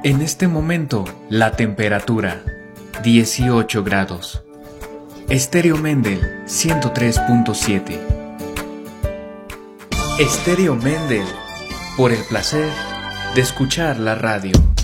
En este momento, la temperatura 18 grados. Estéreo Mendel 103.7. Estéreo Mendel, por el placer de escuchar la radio.